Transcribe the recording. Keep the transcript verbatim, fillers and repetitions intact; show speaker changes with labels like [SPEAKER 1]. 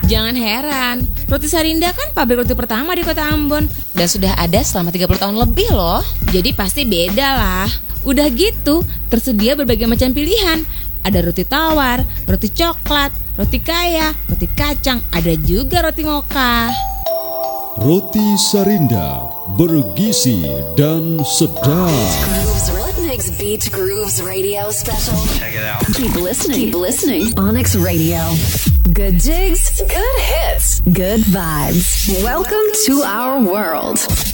[SPEAKER 1] Jangan heran, Roti Sarinda kan pabrik roti pertama di kota Ambon dan sudah ada selama tiga puluh tahun lebih loh. Jadi pasti beda lah. Udah gitu, tersedia berbagai macam pilihan. Ada roti tawar, roti coklat, roti kaya, roti kacang, ada juga roti mocha.
[SPEAKER 2] Roti Sarinda bergizi dan sedap.
[SPEAKER 3] Onyx Beach Grooves Radio Special. Check it out. Keep listening. Keep listening. Onyx Radio. Good jigs, good hits, good vibes. Welcome to our world.